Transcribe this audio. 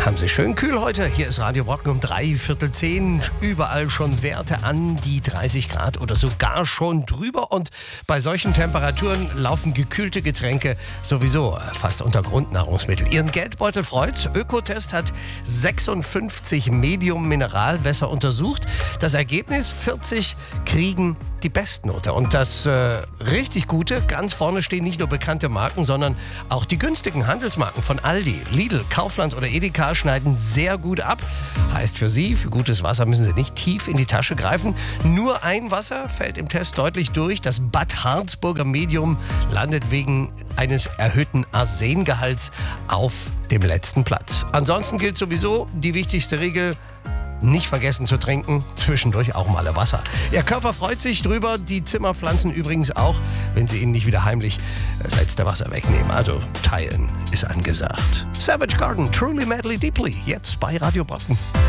Haben Sie schön kühl heute. Hier ist Radio Brocken um 9:45. Überall schon Werte an die 30 Grad oder sogar schon drüber. Und bei solchen Temperaturen laufen gekühlte Getränke sowieso fast unter Grundnahrungsmittel. Ihren Geldbeutel freut's. Ökotest hat 56 Medium-Mineralwässer untersucht. Das Ergebnis: 40 kriegen die Bestnote. Und das richtig Gute, ganz vorne stehen nicht nur bekannte Marken, sondern auch die günstigen Handelsmarken von Aldi, Lidl, Kaufland oder Edeka schneiden sehr gut ab. Heißt für Sie, für gutes Wasser müssen Sie nicht tief in die Tasche greifen. Nur ein Wasser fällt im Test deutlich durch. Das Bad Harzburger Medium landet wegen eines erhöhten Arsengehalts auf dem letzten Platz. Ansonsten gilt sowieso die wichtigste Regel: nicht vergessen zu trinken, zwischendurch auch mal Wasser. Ihr Körper freut sich drüber, die Zimmerpflanzen übrigens auch, wenn Sie ihnen nicht wieder heimlich das letzte Wasser wegnehmen. Also teilen ist angesagt. Savage Garden, Truly Madly Deeply, jetzt bei Radio Brocken.